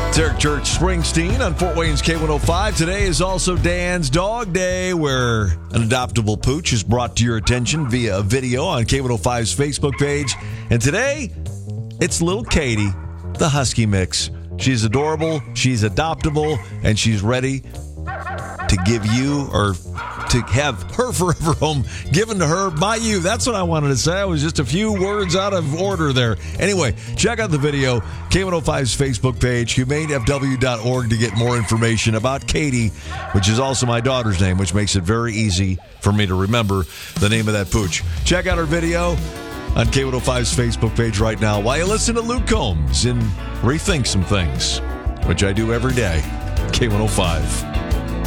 Derek Church Springsteen on Fort Wayne's K105. Today is also Dan's Dog Day, where an adoptable pooch is brought to your attention via a video on K105's Facebook page. And today, it's little Katie, the Husky mix. She's adorable, she's adoptable, and she's ready to give you, or to have her forever home given to her by you. That's what I wanted to say. I was just a few words out of order there. Anyway, check out the video, K105's Facebook page, humanefw.org, to get more information about Katie, which is also my daughter's name, which makes it very easy for me to remember the name of that pooch. Check out our video on K105's Facebook page right now while you listen to Luke Combs and rethink some things, which I do every day. K105.